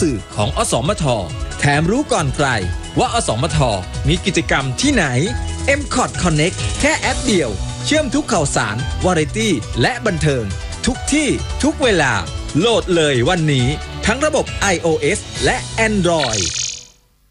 สื่อของอสมทแถมรู้ก่อนใครว่าอสมทมีกิจกรรมที่ไหน MCOT Connect แค่แอปเดียวเชื่อมทุกข่าวสารวาไรตี้และบันเทิงทุกที่ทุกเวลาโหลดเลยวันนี้ทั้งระบบ iOS และ Android